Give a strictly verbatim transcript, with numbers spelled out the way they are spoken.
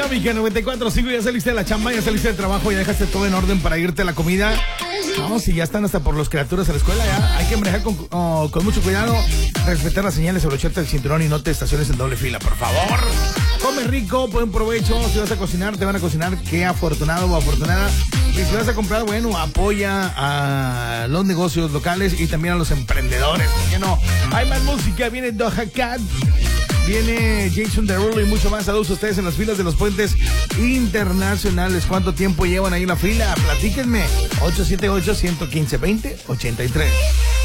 Dinámica noventa y cuatro punto cinco, ya saliste de la chamba, ya saliste del trabajo, ya dejaste todo en orden para irte a la comida. No, si ya están hasta por los criaturas a la escuela, ya hay que manejar con, oh, con mucho cuidado, respetar las señales, abrocharte el cinturón y no te estaciones en doble fila, por favor. Come rico, buen provecho. Si vas a cocinar, te van a cocinar. Qué afortunado o afortunada. Y si vas a comprar, bueno, apoya a los negocios locales y también a los emprendedores. ¿Por qué no? Hay más música, viene Doja Cat, viene Jason Derulo y mucho más. Saludos a ustedes en las filas de los puentes internacionales. ¿Cuánto tiempo llevan ahí en la fila? Platíquenme. ocho siete ocho, uno uno cinco, dos cero dos cero ocho tres.